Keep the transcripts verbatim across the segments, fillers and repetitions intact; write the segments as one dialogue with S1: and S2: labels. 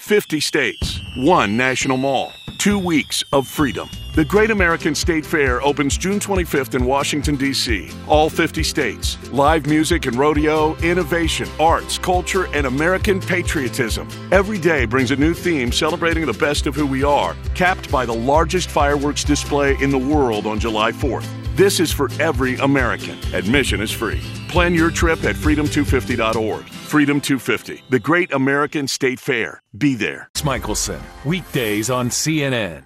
S1: fifty states, one national mall, two weeks of freedom. The Great American State Fair opens June twenty-fifth in Washington, D C All fifty states. Live music and rodeo, innovation, arts, culture, and American patriotism. Every day brings a new theme celebrating the best of who we are, capped by the largest fireworks display in the world on July fourth. This is for every American. Admission is free. Plan your trip at freedom two fifty dot org. Freedom two fifty, the Great American State Fair. Be there.
S2: Michelson, weekdays on C N N.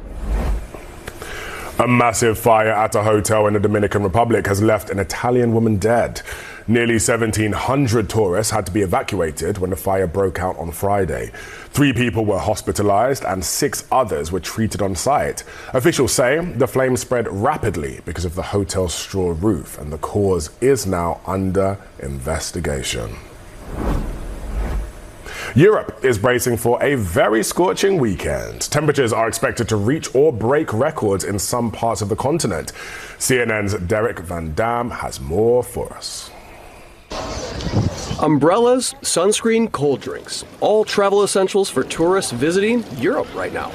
S3: A massive fire at a hotel in the Dominican Republic has left an Italian woman dead. Nearly seventeen hundred tourists had to be evacuated when the fire broke out on Friday. Three people were hospitalized and six others were treated on site. Officials say the flames spread rapidly because of the hotel's straw roof, and the cause is now under investigation. Europe is bracing for a very scorching weekend. Temperatures are expected to reach or break records in some parts of the continent. C N N's Derek Van Dam has more for us.
S4: Umbrellas, sunscreen, cold drinks, all travel essentials for tourists visiting Europe right now.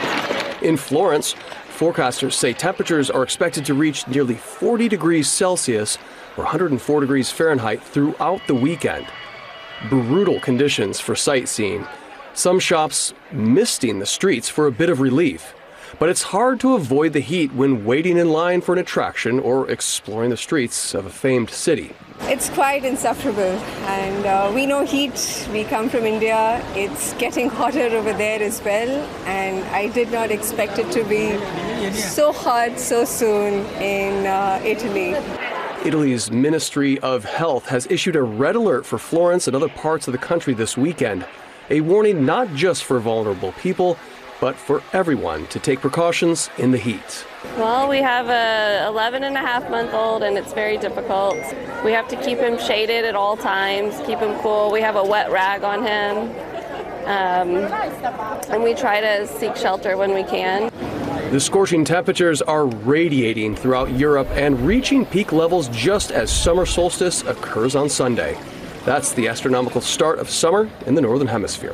S4: In Florence, forecasters say temperatures are expected to reach nearly forty degrees Celsius or one hundred four degrees Fahrenheit throughout the weekend. Brutal conditions for sightseeing. Some shops misting the streets for a bit of relief. But it's hard to avoid the heat when waiting in line for an attraction or exploring the streets of a famed city.
S5: It's quite insufferable, and uh, we know heat. We come from India. It's getting hotter over there as well, and I did not expect it to be so hot so soon in uh, Italy.
S4: Italy's Ministry of Health has issued a red alert for Florence and other parts of the country this weekend. A warning not just for vulnerable people, but for everyone to take precautions in the heat.
S6: Well, we have a eleven and a half month old and it's very difficult. We have to keep him shaded at all times, keep him cool. We have a wet rag on him. Um, and we try to seek shelter when we can.
S4: The scorching temperatures are radiating throughout Europe and reaching peak levels just as summer solstice occurs on Sunday. That's the astronomical start of summer in the Northern Hemisphere.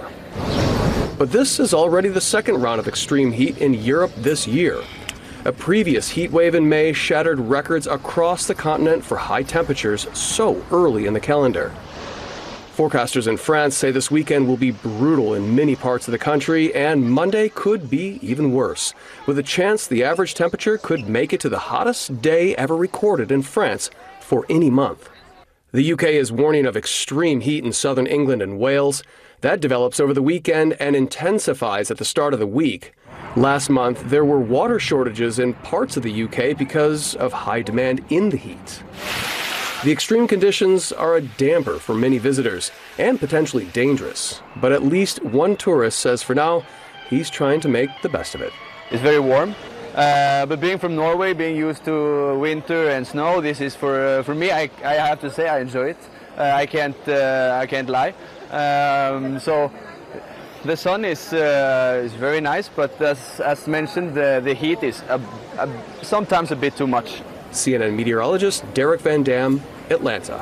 S4: But this is already the second round of extreme heat in Europe this year. A previous heat wave in May shattered records across the continent for high temperatures so early in the calendar. Forecasters in France say this weekend will be brutal in many parts of the country, and Monday could be even worse, with a chance the average temperature could make it to the hottest day ever recorded in France for any month. The U K is warning of extreme heat in southern England and Wales. That develops over the weekend and intensifies at the start of the week. Last month, there were water shortages in parts of the U K because of high demand in the heat. The extreme conditions are a damper for many visitors and potentially dangerous. But at least one tourist says for now, he's trying to make the best of it.
S7: It's very warm, uh, but being from Norway, being used to winter and snow, this is for uh, for me. I, I have to say I enjoy it. Uh, I can't uh, I can't lie. Um, so the sun is uh, is very nice, but as as mentioned, the the heat is a, a, sometimes a bit too much.
S4: C N N meteorologist Derek Van Dam, Atlanta.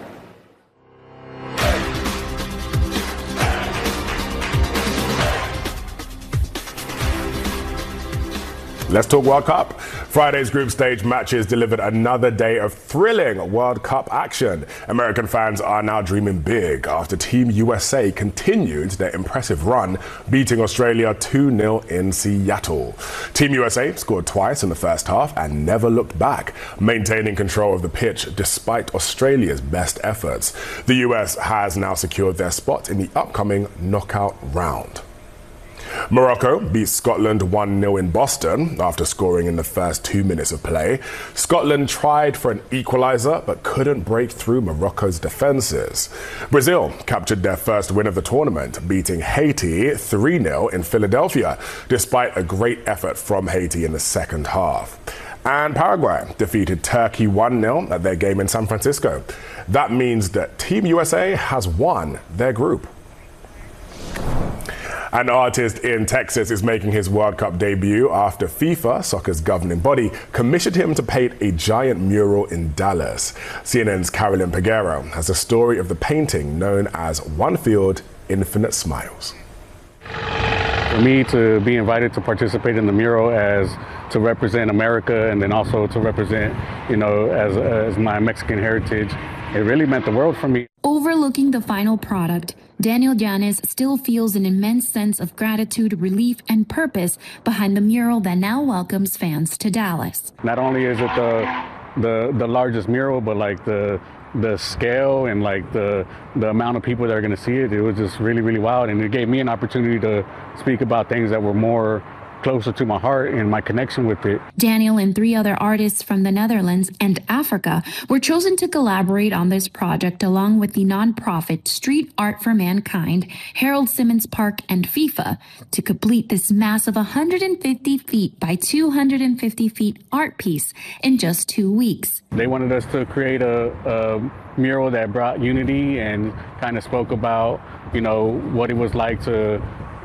S3: Let's talk World Cup. Friday's group stage matches delivered another day of thrilling World Cup action. American fans are now dreaming big after Team U S A continued their impressive run, beating Australia two nil in Seattle. Team U S A scored twice in the first half and never looked back, maintaining control of the pitch despite Australia's best efforts. The U S has now secured their spot in the upcoming knockout round. Morocco beat Scotland one nil in Boston after scoring in the first two minutes of play. Scotland tried for an equaliser but couldn't break through Morocco's defences. Brazil captured their first win of the tournament, beating Haiti three nil in Philadelphia, despite a great effort from Haiti in the second half. And Paraguay defeated Turkey one nil at their game in San Francisco. That means that Team U S A has won their group. An artist in Texas is making his World Cup debut after FIFA, soccer's governing body, commissioned him to paint a giant mural in Dallas. C N N's Carolyn Peguero has a story of the painting known as One Field, Infinite Smiles.
S8: For me to be invited to participate in the mural as to represent America and then also to represent, you know, as, as my Mexican heritage, it really meant the world for me.
S9: Overlooking the final product, Daniel Llanes still feels an immense sense of gratitude, relief, and purpose behind the mural that now welcomes fans to Dallas.
S8: Not only is it the the, the largest mural, but like the the scale and like the the amount of people that are going to see it, it was just really, really wild. And it gave me an opportunity to speak about things that were more closer to my heart and my connection with it.
S9: Daniel and three other artists from the Netherlands and Africa were chosen to collaborate on this project along with the nonprofit Street Art for Mankind, Harold Simmons Park, and FIFA to complete this massive one hundred fifty feet by two hundred fifty feet art piece in just two weeks.
S8: They wanted us to create a, a mural that brought unity and kind of spoke about, you know, what it was like to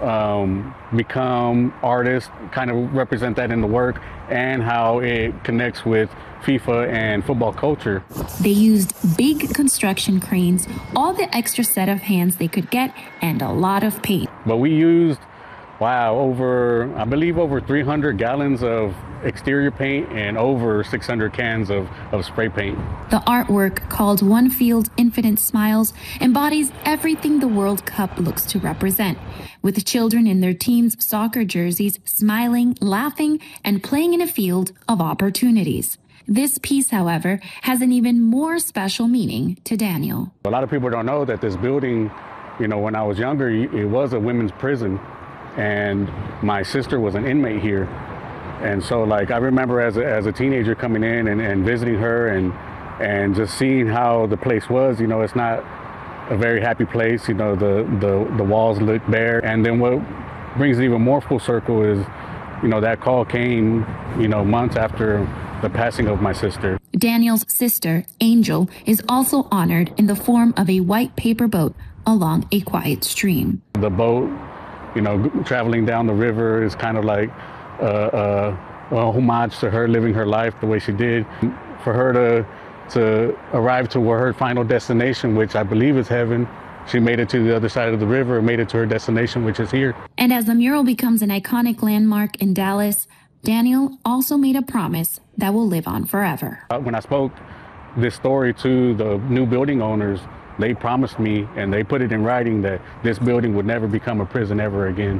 S8: Um, become artists, kind of represent that in the work, and how it connects with FIFA and football culture.
S9: They used big construction cranes, all the extra set of hands they could get, and a lot of paint.
S8: But we used, wow, over, I believe over three hundred gallons of exterior paint and over six hundred cans of, of spray paint.
S9: The artwork, called One Field Infinite Smiles, embodies everything the World Cup looks to represent, with the children in their team's soccer jerseys smiling, laughing, and playing in a field of opportunities. This piece, however, has an even more special meaning to Daniel.
S8: A lot of people don't know that this building, you know, when I was younger, it was a women's prison, and my sister was an inmate here. And so, like, I remember as a, as a teenager coming in and, and visiting her and and just seeing how the place was. You know, it's not a very happy place. You know, the, the, the walls look bare. And then what brings it even more full circle is, you know, that call came, you know, months after the passing of my sister.
S9: Daniel's sister, Angel, is also honored in the form of a white paper boat along a quiet stream.
S8: The boat, you know, traveling down the river is kind of like Uh, uh, a homage to her living her life the way she did. For her to to arrive to where her final destination, which I believe is heaven, she made it to the other side of the river and made it to her destination, which is here.
S9: And as the mural becomes an iconic landmark in Dallas, Daniel also made a promise that will live on forever.
S8: Uh, when I spoke this story to the new building owners, they promised me and they put it in writing that this building would never become a prison ever again.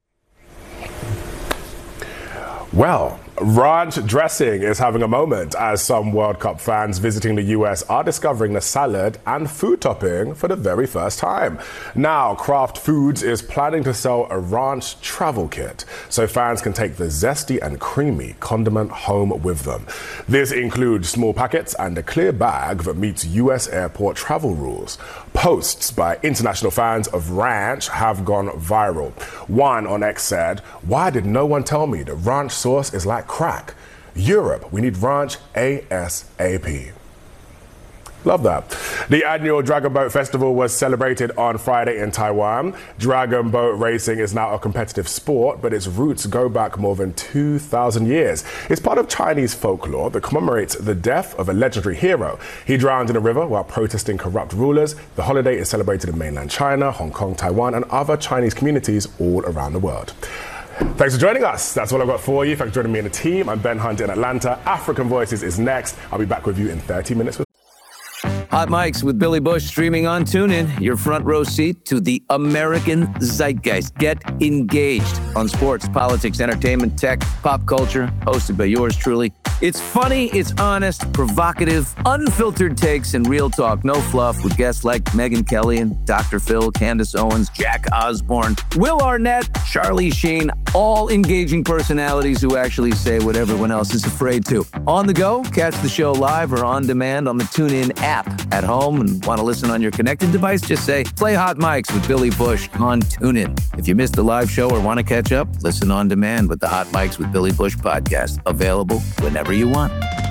S3: Well, ranch dressing is having a moment as some World Cup fans visiting the U S are discovering the salad and food topping for the very first time. Now, Kraft Foods is planning to sell a ranch travel kit so fans can take the zesty and creamy condiment home with them. This includes small packets and a clear bag that meets U S airport travel rules. Posts by international fans of ranch have gone viral. One on X said, "Why did no one tell me the ranch sauce is like crack? Europe, we need ranch ASAP." Love that. The annual Dragon Boat Festival was celebrated on Friday in Taiwan. Dragon boat racing is now a competitive sport, but its roots go back more than two thousand years. It's part of Chinese folklore that commemorates the death of a legendary hero. He drowned in a river while protesting corrupt rulers. The holiday is celebrated in mainland China, Hong Kong, Taiwan, and other Chinese communities all around the world. Thanks for joining us. That's all I've got for you. Thanks for joining me and the team. I'm Ben Hunt in Atlanta. African Voices is next. I'll be back with you in thirty minutes.
S10: Hot Mics with Billy Bush streaming on TuneIn. Your front row seat to the American zeitgeist. Get engaged on sports, politics, entertainment, tech, pop culture. Hosted by yours truly. It's funny, it's honest, provocative, unfiltered takes, and real talk. No fluff with guests like Megyn Kelly and Doctor Phil, Candace Owens, Jack Osborne, Will Arnett, Charlie Sheen. All engaging personalities who actually say what everyone else is afraid to. On the go, catch the show live or on demand on the TuneIn app. At home and want to listen on your connected device, just say, play Hot Mics with Billy Bush on TuneIn. If you missed the live show or want to catch up, listen on demand with the Hot Mics with Billy Bush podcast. Available whenever you want.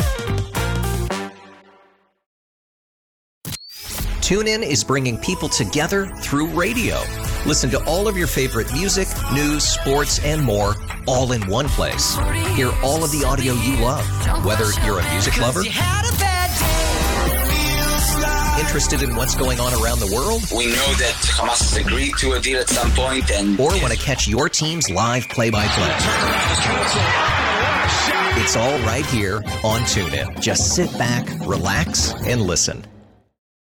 S11: TuneIn is bringing people together through radio. Listen to all of your favorite music, news, sports, and more, all in one place. Hear all of the audio you love, whether you're a music lover Interested in what's going on around the world?
S12: We know that Hamas has agreed to a deal at some point, and
S11: or want to catch your team's live play-by-play? It's all right here on TuneIn. Just sit back, relax, and listen.